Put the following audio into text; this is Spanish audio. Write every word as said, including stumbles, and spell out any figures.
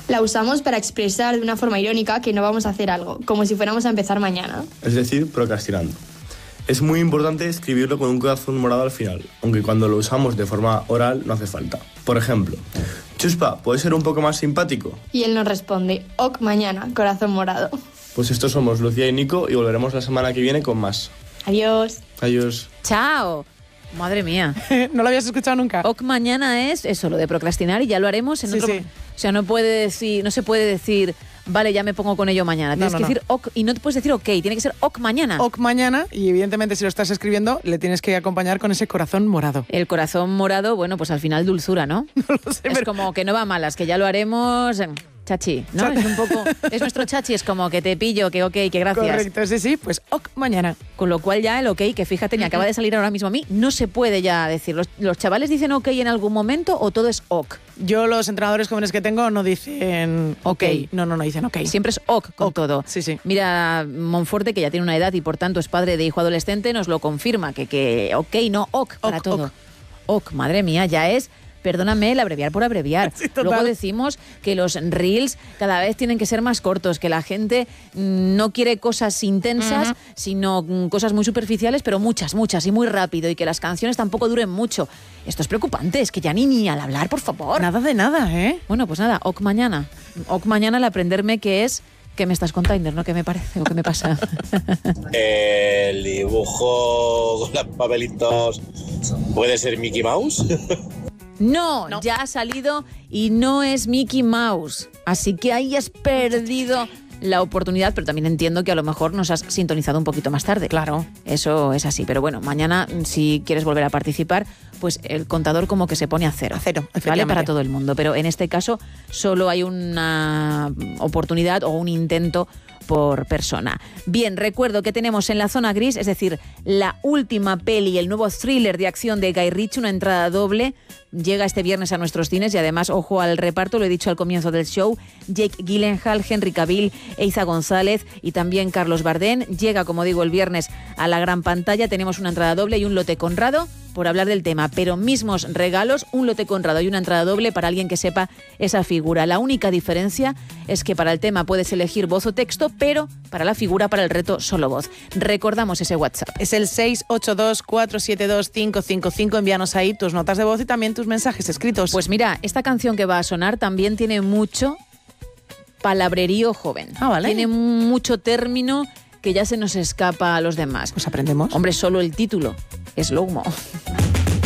La usamos para expresar de una forma irónica que no vamos a hacer algo, como si fuéramos a empezar mañana. Es decir, procrastinando. Es muy importante escribirlo con un corazón morado al final, aunque cuando lo usamos de forma oral no hace falta. Por ejemplo, Chuspa, ¿puedes ser un poco más simpático? Y él nos responde, ok, mañana, corazón morado. Pues estos somos Lucía y Nico y volveremos la semana que viene con más. Adiós. Adiós. Chao. Madre mía. ¿No lo habías escuchado nunca? Ok, mañana es eso, lo de procrastinar, y ya lo haremos en Sí, otro... sí. O sea, no puede decir, no se puede decir, vale, ya me pongo con ello mañana. Tienes no, que no. decir ok, y no te puedes decir ok, tiene que ser ok mañana. Ok mañana, y evidentemente si lo estás escribiendo, le tienes que acompañar con ese corazón morado. El corazón morado, bueno, pues al final dulzura, ¿no? No lo sé, Es pero... como que no va a malas, que ya lo haremos... eh, Chachi, ¿no? Cha- Es un poco... Es nuestro chachi, es como que te pillo, que ok, que gracias. Correcto, sí, sí, pues ok mañana. Con lo cual ya el ok, que fíjate, me acaba de salir ahora mismo a mí, no se puede ya decir. ¿Los, los chavales dicen ok en algún momento o todo es ok? Yo los entrenadores jóvenes que tengo no dicen ok. Ok. No, no, no dicen ok. Siempre es ok con Ok, todo. sí, sí. Mira, Monforte, que ya tiene una edad y por tanto es padre de hijo adolescente, nos lo confirma, que, que ok, no ok para Ok, todo. ok. Ok, madre mía, ya es... Perdóname el abreviar por abreviar. Sí, total. Luego decimos que los reels cada vez tienen que ser más cortos, que la gente mm, no quiere cosas intensas, uh-huh. sino mm, cosas muy superficiales, pero muchas, muchas y muy rápido, y que las canciones tampoco duren mucho. Esto es preocupante, es que ya ni, ni al hablar, por favor. Nada de nada, ¿eh? Bueno, pues nada, ok mañana. Ok mañana el aprenderme que es... ¿Qué me estás contando? ¿No? ¿Qué me parece o qué me pasa? El dibujo con los papelitos puede ser Mickey Mouse. No, No, ya ha salido y no es Mickey Mouse. Así que ahí has perdido la oportunidad, pero también entiendo que a lo mejor nos has sintonizado un poquito más tarde. Claro. Eso es así. Pero bueno, mañana, si quieres volver a participar, pues el contador como que se pone a cero. A cero, Vale efectivamente. para todo el mundo. Pero en este caso solo hay una oportunidad o un intento por persona. Bien, recuerdo que tenemos en la zona gris, es decir, la última peli, el nuevo thriller de acción de Guy Ritchie, una entrada doble, llega este viernes a nuestros cines y además, ojo al reparto, lo he dicho al comienzo del show, Jake Gyllenhaal, Henry Cavill, Eiza González y también Carlos Bardem. Llega, como digo, el viernes a la gran pantalla, tenemos una entrada doble y un lote Conrado por hablar del tema, pero mismos regalos, un lote Conrado y una entrada doble para alguien que sepa esa figura. La única diferencia es que para el tema puedes elegir voz o texto, pero para la figura, para el reto, solo voz. Recordamos ese WhatsApp. Es el seis ocho dos, cuatro siete dos, cinco cinco cinco. Envíanos ahí tus notas de voz y también tus mensajes escritos. Pues mira, esta canción que va a sonar también tiene mucho palabrerío joven. Ah, vale. Tiene mucho término que ya se nos escapa a los demás. Pues aprendemos. Hombre, solo el título es Slow Mo.